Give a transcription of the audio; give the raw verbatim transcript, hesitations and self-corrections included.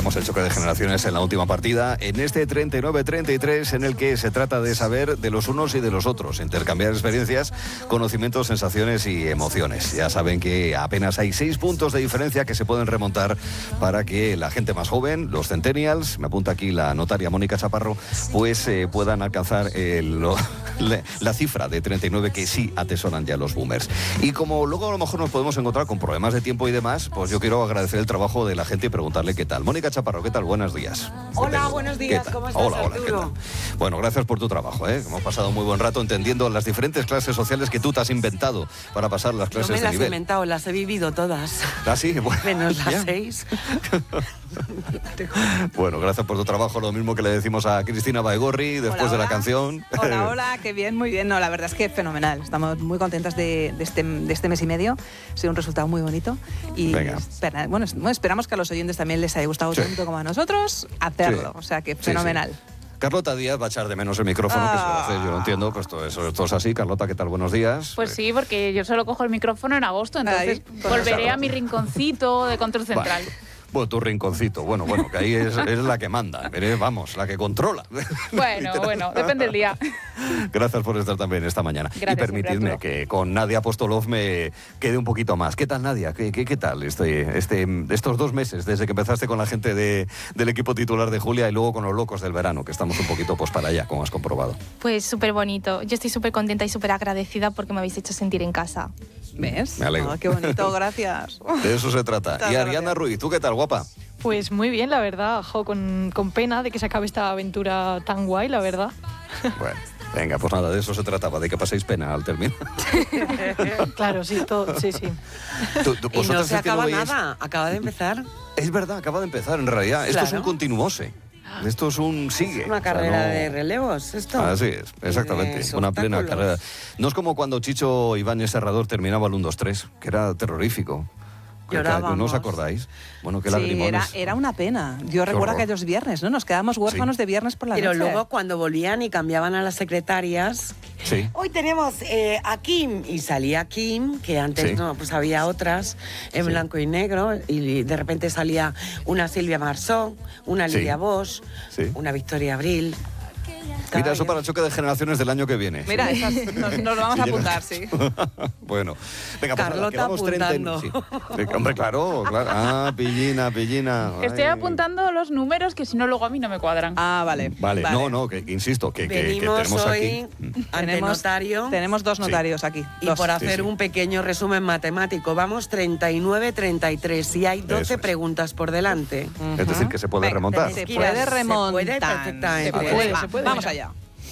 Arrancamos el choque de generaciones en la última partida, en este treinta y nueve treinta y tres, en el que se trata de saber de los unos y de los otros, intercambiar experiencias, conocimientos, sensaciones y emociones. Ya saben que apenas hay seis puntos de diferencia que se pueden remontar para que la gente más joven, los centennials, me apunta aquí la notaria Mónica Chaparro, pues eh, puedan alcanzar el, lo, la, la cifra de treinta y nueve que sí atesoran ya los boomers. Y como luego a lo mejor nos podemos encontrar con problemas de tiempo y demás, pues yo quiero agradecer el trabajo de la gente y preguntarle qué tal. Mónica Chaparro, ¿qué tal? Buenos días. Hola, buenos días, ¿cómo estás, hola, hola, Arturo? ¿qué tal? Bueno, gracias por tu trabajo, ¿eh? Hemos pasado un muy buen rato entendiendo las diferentes clases sociales que tú te has inventado para pasar las clases no me de las nivel. he inventado, las he vivido todas. ¿Ah, sí? Bueno, menos las ya. seis. Bueno, gracias por tu trabajo, lo mismo que le decimos a Cristina Baigorri después hola, de la hola. canción. Hola, hola, qué bien, muy bien. No, la verdad es que fenomenal. Estamos muy contentas de, de, este, de este mes y medio. Ha sido un resultado muy bonito. Y Venga. espera, bueno, es- bueno, esperamos que a los oyentes también les haya gustado Sí. tanto como a nosotros hacerlo. Sí. O sea que Sí, fenomenal. sí. Carlota Díaz va a echar de menos el micrófono, Ah. que se lo hace, yo lo entiendo, pues todo eso, esto es así. Carlota, ¿qué tal? Buenos días. Pues sí, porque yo solo cojo el micrófono en agosto, entonces Ahí. volveré Claro. a mi rinconcito de control central. Vale. Bueno, tu rinconcito, bueno, bueno, que ahí es, es la que manda, eres, vamos, la que controla. Bueno, bueno, depende del día. Gracias por estar también esta mañana. Gracias, y permitidme Arturo. que con Nadia Apostolov me quede un poquito más. ¿Qué tal, Nadia? ¿Qué, qué, qué tal este, este, estos dos meses desde que empezaste con la gente de, del equipo titular de Julia y luego con los locos del verano, que estamos un poquito pues para allá, como has comprobado? Pues súper bonito. Yo estoy súper contenta y súper agradecida porque me habéis hecho sentir en casa. ¿Ves? Me alegro. Ah, qué bonito, gracias. De eso se trata. Muchas Y Ariana gracias. Ruiz, ¿tú qué tal, guapa? Pues muy bien, la verdad, jo, con, con pena de que se acabe esta aventura tan guay, la verdad. Bueno, venga, pues nada, de eso se trataba, de que paséis pena al término. Claro, sí, todo, sí, sí. Tú- tú- Y no vosotras se es que no acaba veíais- nada, acaba de empezar. Es verdad, acaba de empezar, en realidad. Esto es Claro. un continuose. Esto es un sigue. Una O sea, carrera no- de relevos, esto. Así es, exactamente, Y de una plena espectáculos. carrera. No es como cuando Chicho Ibáñez Serrador terminaba el uno dos tres, que era terrorífico. Que- que- Llorábamos. ¿No os acordáis? Bueno, qué Sí, lagrimones. era, era una pena. Yo recuerdo horror. aquellos viernes, ¿no? Nos quedábamos huérfanos Sí. de viernes por la Pero noche. luego cuando volvían y cambiaban a las secretarias, Sí. hoy tenemos eh, a Kim, y salía Kim, que antes Sí. no, pues había otras en Sí. blanco y negro, y de repente salía una Silvia Marsó, una Sí. Lidia Bosch, Sí. una Victoria Abril. Mira, eso para el choque de generaciones del año que viene. Mira, esas nos, nos lo vamos Sí, a llega. apuntar, sí. Bueno, venga, pues nada, Carlota quedamos treinta y- apuntando. sí. Sí, hombre, claro, claro. Ah, pillina, pillina. Estoy Ay. apuntando los números que si no luego a mí no me cuadran. Ah, vale. Vale, no, no, que que insisto, que, que- que Venimos tenemos hoy aquí. ante Tenemos, notario. tenemos dos Sí. notarios aquí. Y dos. por hacer sí. un pequeño resumen matemático, vamos treinta y nueve treinta y tres y hay Eso doce es. preguntas por delante. Es decir, que se puede Venga, remontar. Se Tenéis que puede ir a- se remontar. puede perfectamente. Se puede, Se puede, va, se puede. Vamos Venga. allá.